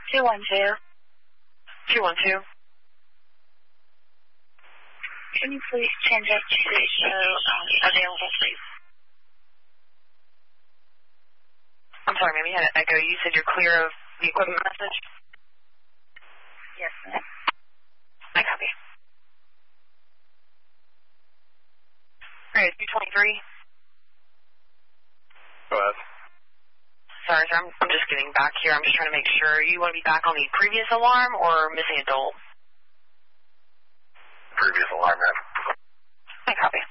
212. 212. Can you please change up to available, please? I'm sorry, ma'am, you had an echo. You said you're clear of the equipment message? Yes, ma'am. I copy. Alright, 223. Go ahead. Sorry, sir, I'm just getting back here. I'm just trying to make sure. You want to be back on the previous alarm or missing adult? Previous alarm, ma'am. I copy.